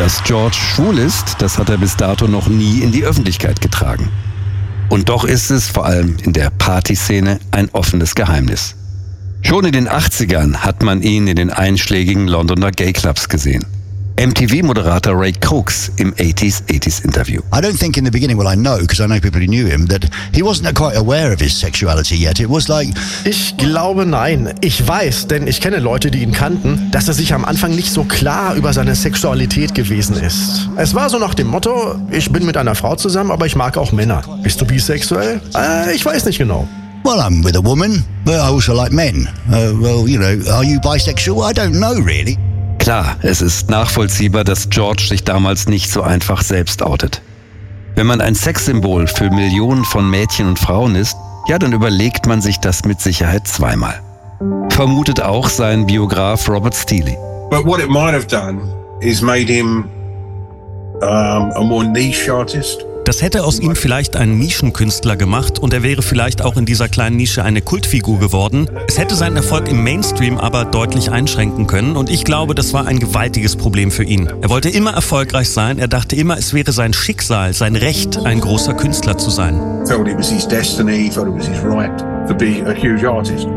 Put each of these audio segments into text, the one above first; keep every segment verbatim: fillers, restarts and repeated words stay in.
Dass George schwul ist, das hat er bis dato noch nie in die Öffentlichkeit getragen. Und doch ist es, vor allem in der Partyszene, ein offenes Geheimnis. Schon in den achtzigern hat man ihn in den einschlägigen Londoner Gay-Clubs gesehen. M T V-Moderator Ray Cooks im eighties eighties Interview. I don't think in the beginning, well I know, because I know people who knew him, that he wasn't quite aware of his sexuality yet. It was like... Ich glaube nein. Ich weiß, denn ich kenne Leute, die ihn kannten, dass er sich am Anfang nicht so klar über seine Sexualität gewesen ist. Es war so nach dem Motto, ich bin mit einer Frau zusammen, aber ich mag auch Männer. Bist du bisexuell? Äh, ich weiß nicht genau. Well, I'm with a woman, but I also like men. Uh, well, you know, are you bisexual? I don't know really. Klar, es ist nachvollziehbar, dass George sich damals nicht so einfach selbst outet. Wenn man ein Sexsymbol für Millionen von Mädchen und Frauen ist, ja, dann überlegt man sich das mit Sicherheit zweimal. Vermutet auch sein Biograf Robert Steele. But what it might have done is made him um, a more niche artist. Das hätte aus ihm vielleicht einen Nischenkünstler gemacht und er wäre vielleicht auch in dieser kleinen Nische eine Kultfigur geworden. Es hätte seinen Erfolg im Mainstream aber deutlich einschränken können und ich glaube, das war ein gewaltiges Problem für ihn. Er wollte immer erfolgreich sein, er dachte immer, es wäre sein Schicksal, sein Recht, ein großer Künstler zu sein. Felt it was his destiny, felt it was his right to be a huge artist.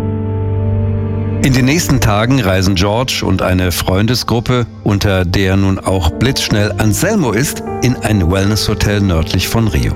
In den nächsten Tagen reisen George und eine Freundesgruppe, unter der nun auch blitzschnell Anselmo ist, in ein Wellness-Hotel nördlich von Rio.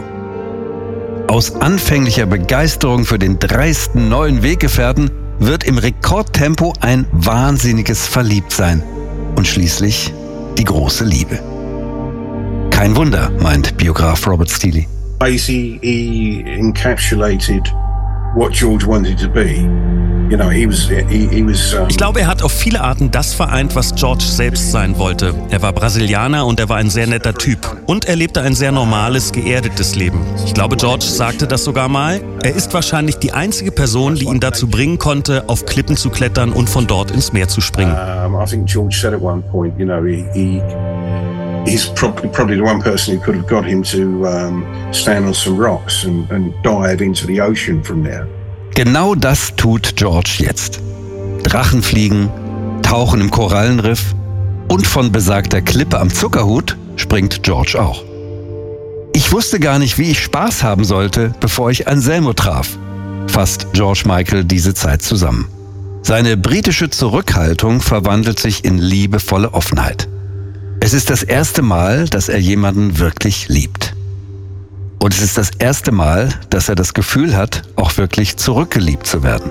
Aus anfänglicher Begeisterung für den dreisten neuen Weggefährten wird im Rekordtempo ein wahnsinniges Verliebtsein und schließlich die große Liebe. Kein Wunder, meint Biograf Robert Steele. Basically, he encapsulated what George wanted to be. You know, he was, he, he was, um Ich glaube, er hat auf viele Arten das vereint, was George selbst sein wollte. Er war Brasilianer und er war ein sehr netter Typ. Und er lebte ein sehr normales, geerdetes Leben. Ich glaube, George sagte das sogar mal. Er ist wahrscheinlich die einzige Person, die ihn dazu bringen konnte, auf Klippen zu klettern und von dort ins Meer zu springen. Um, I think George said at one point, you know, he, he he's probably probably the one person who could have got him to um, stand on some rocks and, and dive into the ocean from there. Genau das tut George jetzt. Drachen fliegen, tauchen im Korallenriff und von besagter Klippe am Zuckerhut springt George auch. Ich wusste gar nicht, wie ich Spaß haben sollte, bevor ich Anselmo traf, fasst George Michael diese Zeit zusammen. Seine britische Zurückhaltung verwandelt sich in liebevolle Offenheit. Es ist das erste Mal, dass er jemanden wirklich liebt. Und es ist das erste Mal, dass er das Gefühl hat, auch wirklich zurückgeliebt zu werden.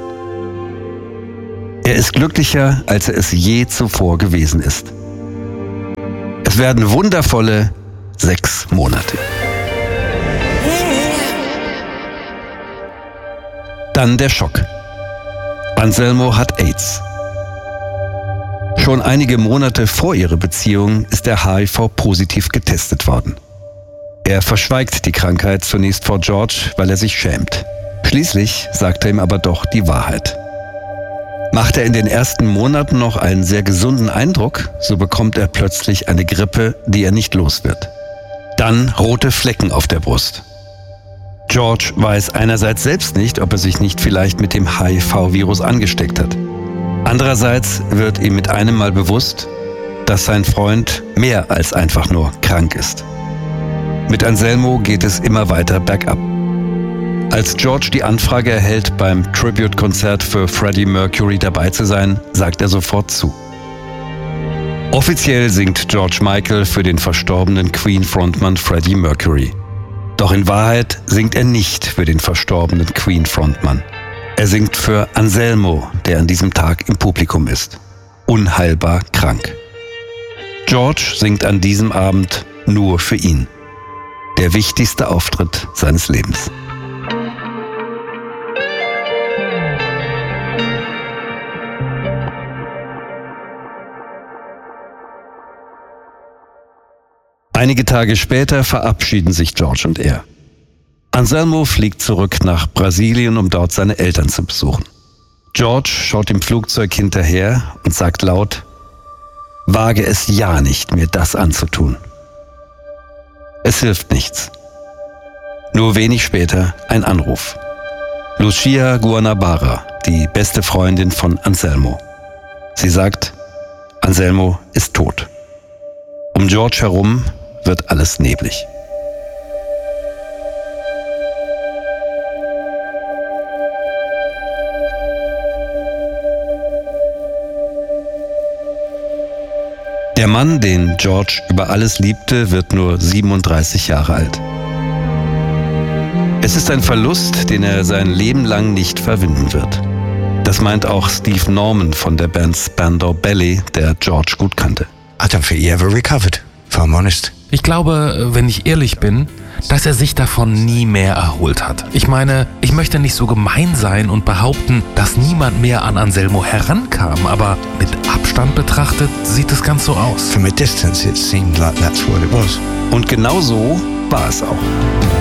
Er ist glücklicher, als er es je zuvor gewesen ist. Es werden wundervolle sechs Monate. Dann der Schock. Anselmo hat AIDS. Schon einige Monate vor ihrer Beziehung ist er H I V-positiv getestet worden. Er verschweigt die Krankheit zunächst vor George, weil er sich schämt. Schließlich sagt er ihm aber doch die Wahrheit. Macht er in den ersten Monaten noch einen sehr gesunden Eindruck, so bekommt er plötzlich eine Grippe, die er nicht los wird. Dann rote Flecken auf der Brust. George weiß einerseits selbst nicht, ob er sich nicht vielleicht mit dem H I V-Virus angesteckt hat. Andererseits wird ihm mit einem Mal bewusst, dass sein Freund mehr als einfach nur krank ist. Mit Anselmo geht es immer weiter bergab. Als George die Anfrage erhält, beim Tribute-Konzert für Freddie Mercury dabei zu sein, sagt er sofort zu. Offiziell singt George Michael für den verstorbenen Queen-Frontmann Freddie Mercury. Doch in Wahrheit singt er nicht für den verstorbenen Queen-Frontmann. Er singt für Anselmo, der an diesem Tag im Publikum ist. Unheilbar krank. George singt an diesem Abend nur für ihn. Der wichtigste Auftritt seines Lebens. Einige Tage später verabschieden sich George und er. Anselmo fliegt zurück nach Brasilien, um dort seine Eltern zu besuchen. George schaut im Flugzeug hinterher und sagt laut: Wage es ja nicht, mir das anzutun. Es hilft nichts. Nur wenig später ein Anruf. Lucia Guanabara, die beste Freundin von Anselmo. Sie sagt, Anselmo ist tot. Um Um George herum wird alles neblig. Der Mann, den George über alles liebte, wird nur siebenunddreißig Jahre alt. Es ist ein Verlust, den er sein Leben lang nicht verwinden wird. Das meint auch Steve Norman von der Band Spandau Ballet, der George gut kannte. I don't think he ever recovered, if I'm honest. Ich glaube, wenn ich ehrlich bin, dass er sich davon nie mehr erholt hat. Ich meine, ich möchte nicht so gemein sein und behaupten, dass niemand mehr an Anselmo herankam, aber mit Abstand betrachtet sieht es ganz so aus. From a distance, it seemed like that's what it was. Und genau so war es auch.